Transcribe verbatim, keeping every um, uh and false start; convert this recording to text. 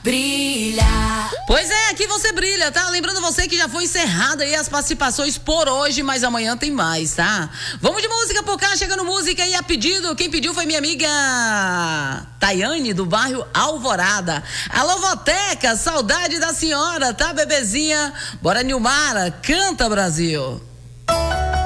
brilha. Pois é, aqui você brilha, tá? Lembrando você que já foi encerrada aí as participações por hoje, mas amanhã tem mais, tá? Vamos de música por cá, chegando música e a pedido. Quem pediu foi minha amiga Tayane, do bairro Alvorada. Alô, Voteca, saudade da senhora, tá, bebezinha? Bora, Nilmara, canta, Brasil.